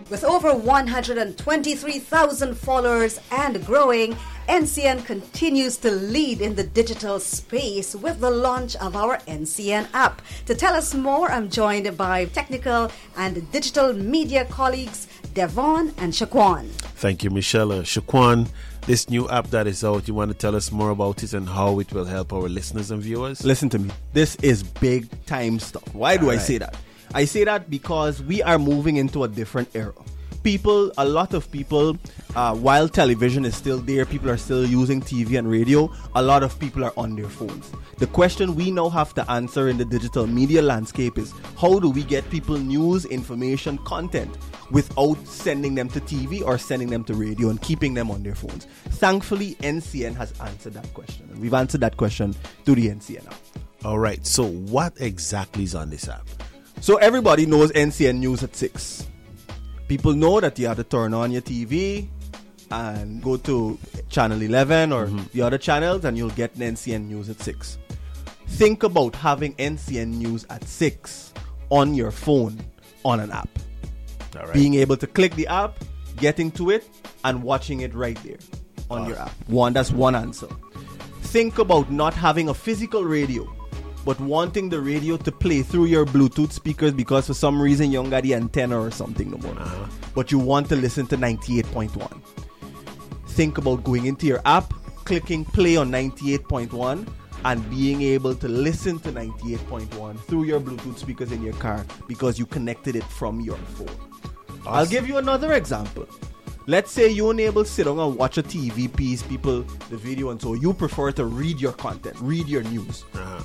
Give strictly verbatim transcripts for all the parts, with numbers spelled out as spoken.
With over one hundred twenty-three thousand followers and growing, N C N continues to lead in the digital space with the launch of our N C N app. To tell us more, I'm joined by technical and digital media colleagues Devon and Shaquan. Thank you, Michelle. Uh, Shaquan, this new app that is out, you want to tell us more about it and how it will help our listeners and viewers? Listen to me. This is big time stuff. Why do All I right. say that? I say that because we are moving into a different era. People, a lot of people, uh, while television is still there, people are still using T V and radio, a lot of people are on their phones. The question we now have to answer in the digital media landscape is, how do we get people news, information, content without sending them to T V or sending them to radio and keeping them on their phones? Thankfully, N C N has answered that question. And we've answered that question through the N C N app. All right, so what exactly is on this app? So everybody knows N C N News at six. People know that you have to turn on your T V and go to channel eleven or mm-hmm. the other channels and you'll get N C N News at six. Think about having N C N News at six on your phone on an app. All right. Being able to click the app, getting to it, and watching it right there on awesome. your app. One, that's one answer. Think about not having a physical radio, but wanting the radio to play through your Bluetooth speakers because for some reason you don't got the antenna or something no more. Uh-huh. But you want to listen to ninety-eight point one. Think about going into your app, clicking play on ninety-eight point one, and being able to listen to ninety-eight point one through your Bluetooth speakers in your car because you connected it from your phone. Awesome. I'll give you another example. Let's say you're unable to sit down and watch a T V piece, people, the video, and so you prefer to read your content, read your news. Uh-huh.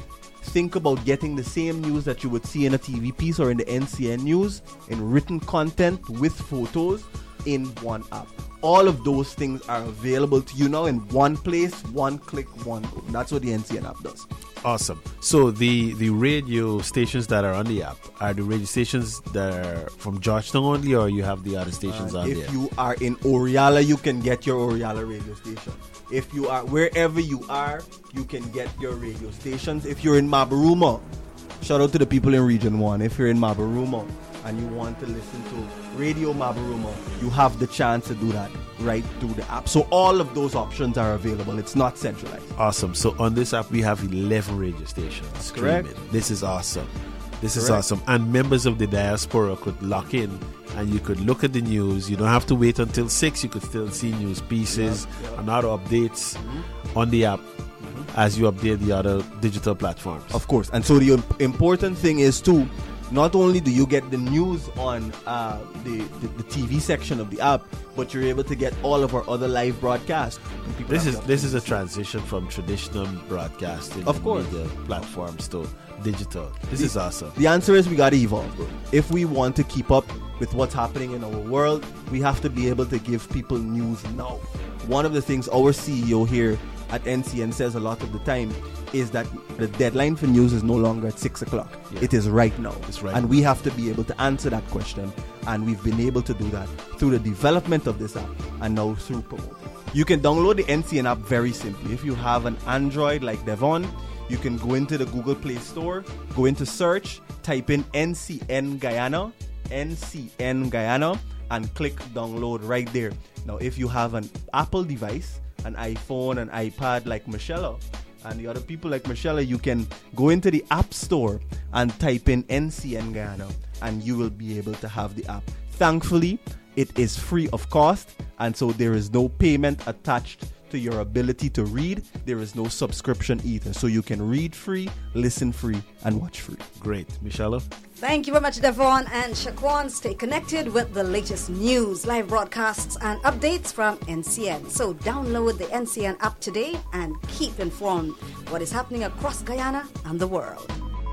Think about getting the same news that you would see in a T V piece or in the N C N News in written content with photos in one app. All of those things are available to you now in one place, one click, one go. That's what the N C N app does. Awesome. So the, the radio stations that are on the app, are the radio stations that are from Georgetown only, or you have the other stations uh, on if there? If you are in Oriala, you can get your Oriala radio station. If you are, wherever you are, you can get your radio stations. If you're in Mabaruma, shout out to the people in Region one. If you're in Mabaruma and you want to listen to Radio Mabaruma, you have the chance to do that right through the app. So all of those options are available. It's not centralized. Awesome. So on this app, we have eleven radio stations. That's correct. This is awesome. This Correct. is awesome. And members of the diaspora could lock in and you could look at the news. You don't have to wait until six. You could still see news pieces yep, yep. and other updates mm-hmm. on the app mm-hmm. as you update the other digital platforms. Of course. And so the imp- important thing is too, not only do you get the news on uh, the, the, the T V section of the app, but you're able to get all of our other live broadcasts. This is this is a transition from traditional broadcasting of course. media platforms to digital. This the, is awesome. The answer is we got to evolve, bro. If we want to keep up with what's happening in our world, we have to be able to give people news now. One of the things our C E O here at N C N says a lot of the time is that the deadline for news is no longer at six o'clock. Yeah. It is right now. It's right and now. We have to be able to answer that question. And we've been able to do that through the development of this app and now through promoting. You can download the N C N app very simply. If you have an Android like Devon, you can go into the Google Play Store, go into search, type in N C N Guyana, N C N Guyana, and click download right there. Now, if you have an Apple device, an iPhone, an iPad like Michelle and the other people like Michelle, you can go into the App Store and type in N C N Guyana and you will be able to have the app. Thankfully, it is free of cost, and so there is no payment attached to your ability to read. There is no subscription either. So you can read free, listen free, and watch free. Great. Michelle? Thank you very much, Devon and Shaquan. Stay connected with the latest news, live broadcasts, and updates from N C N. So download the N C N app today and keep informed what is happening across Guyana and the world.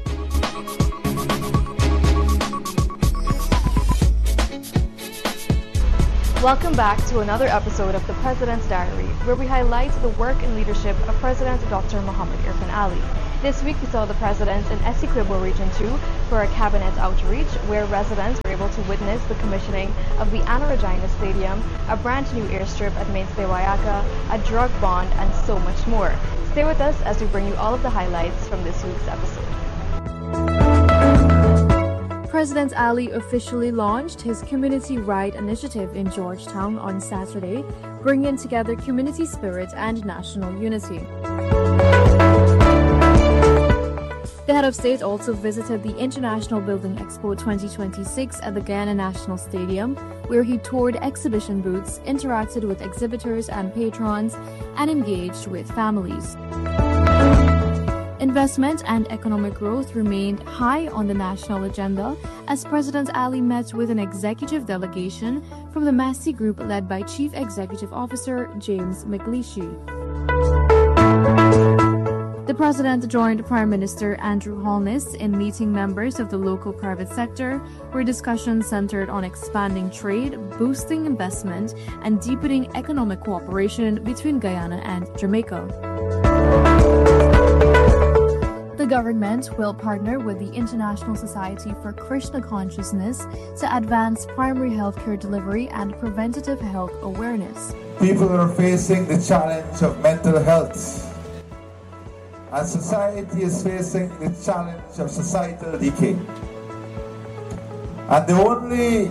Welcome back to another episode of the President's Diary, where we highlight the work and leadership of President Doctor Muhammad Irfan Ali. This week we saw the President in Essequibo Region two for a cabinet outreach where residents were able to witness the commissioning of the Anna Regina Stadium, a brand new airstrip at Mainstay Wayaka, a drug bond, and so much more. Stay with us as we bring you all of the highlights from this week's episode. President Ali officially launched his Community Ride initiative in Georgetown on Saturday, bringing together community spirit and national unity. The head of state also visited the International Building Expo twenty twenty-six at the Guyana National Stadium, where he toured exhibition booths, interacted with exhibitors and patrons, and engaged with families. Investment and economic growth remained high on the national agenda as President Ali met with an executive delegation from the Massey Group led by Chief Executive Officer James McLeish. The President joined Prime Minister Andrew Holness in meeting members of the local private sector, where discussions centered on expanding trade, boosting investment, and deepening economic cooperation between Guyana and Jamaica. The government will partner with the International Society for Krishna Consciousness to advance primary healthcare delivery and preventative health awareness. People are facing the challenge of mental health, and society is facing the challenge of societal decay. And the only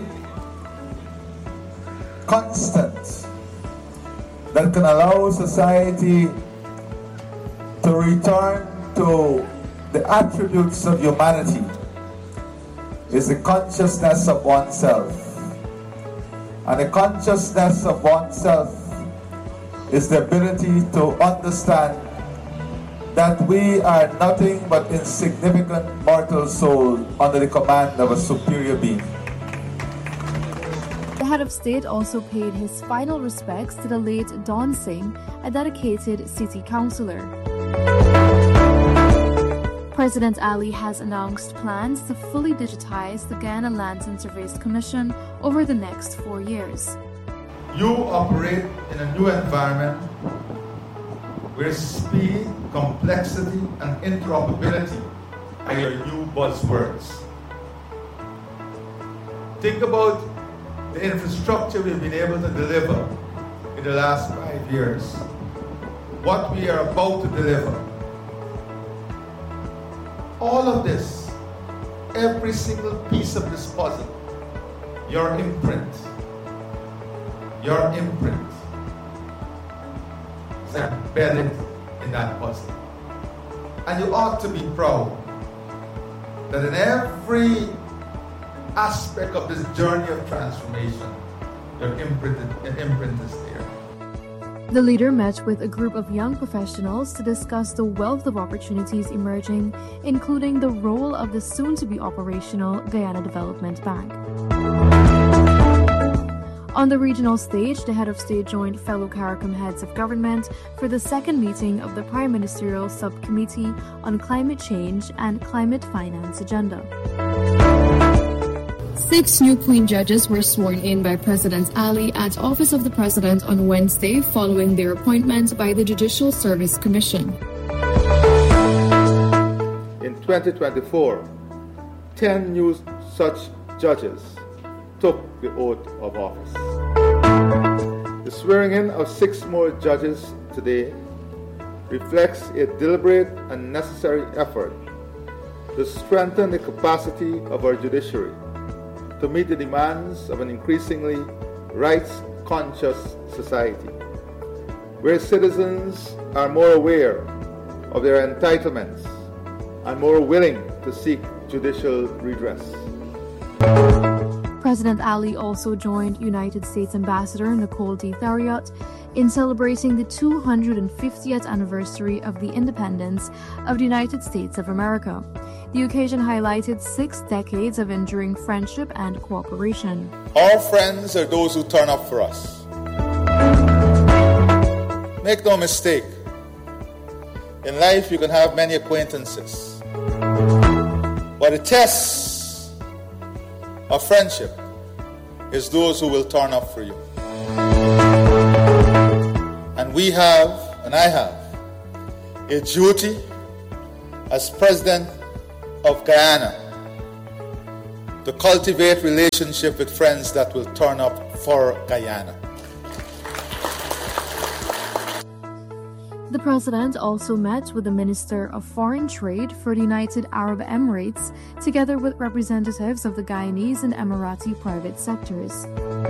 constant that can allow society to return to the attributes of humanity is the consciousness of oneself. And the consciousness of oneself is the ability to understand that we are nothing but insignificant mortal souls under the command of a superior being. The head of state also paid his final respects to the late Don Singh, a dedicated city councillor. President Ali has announced plans to fully digitize the Guyana Lands and Surveys Commission over the next four years. You operate in a new environment where speed, complexity, and interoperability are your new buzzwords. Think about the infrastructure we've been able to deliver in the last five years. What we are about to deliver. All of this, every single piece of this puzzle, your imprint, your imprint is embedded in that puzzle. And you ought to be proud that in every aspect of this journey of transformation, your imprint, your imprint is there. The leader met with a group of young professionals to discuss the wealth of opportunities emerging, including the role of the soon-to-be operational Guyana Development Bank. On the regional stage, the head of state joined fellow CARICOM heads of government for the second meeting of the Prime Ministerial Subcommittee on Climate Change and Climate Finance Agenda. Six new Queen judges were sworn in by President Ali at Office of the President on Wednesday following their appointment by the Judicial Service Commission. In twenty twenty-four, ten new such judges took the oath of office. The swearing in of six more judges today reflects a deliberate and necessary effort to strengthen the capacity of our judiciary to meet the demands of an increasingly rights-conscious society, where citizens are more aware of their entitlements and more willing to seek judicial redress. President Ali also joined United States Ambassador Nicole D. Theriot in celebrating the two hundred fiftieth anniversary of the independence of the United States of America. The occasion highlighted six decades of enduring friendship and cooperation. Our friends are those who turn up for us. Make no mistake, in life you can have many acquaintances, but the test of friendship is those who will turn up for you. And we have, and I have, a duty as President of Guyana to cultivate relationship with friends that will turn up for Guyana. The president also met with the Minister of Foreign Trade for the United Arab Emirates, together with representatives of the Guyanese and Emirati private sectors.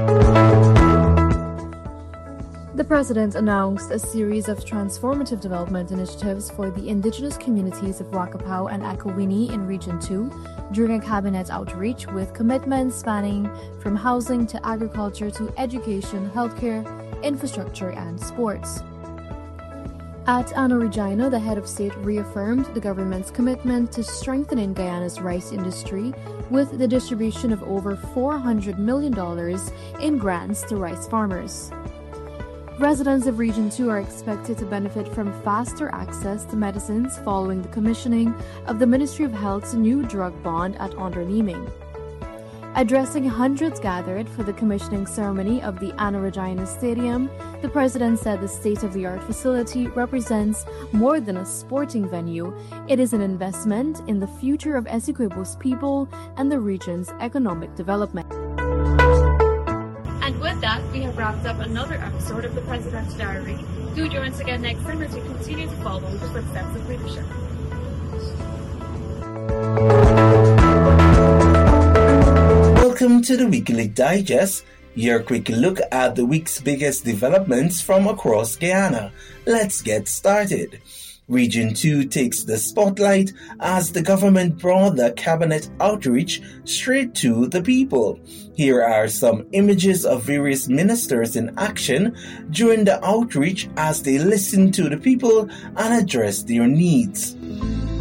The president announced a series of transformative development initiatives for the indigenous communities of Wakapau and Akowini in Region two during a cabinet outreach with commitments spanning from housing to agriculture to education, healthcare, infrastructure, and sports. At Anna Regina, the head of state reaffirmed the government's commitment to strengthening Guyana's rice industry with the distribution of over four hundred million dollars in grants to rice farmers. Residents of Region two are expected to benefit from faster access to medicines following the commissioning of the Ministry of Health's new drug bond at Onderneming. Addressing hundreds gathered for the commissioning ceremony of the Anna Regina Stadium, the president said the state-of-the-art facility represents more than a sporting venue. It is an investment in the future of Essequibo's people and the region's economic development. And with that, we have wrapped up another episode of the President's Diary. Do join us again next time as we continue to follow the footsteps of leadership. Welcome to the Weekly Digest, your quick look at the week's biggest developments from across Guyana. Let's get started. Region two takes the spotlight as the government brought the cabinet outreach straight to the people. Here are some images of various ministers in action during the outreach as they listened to the people and addressed their needs.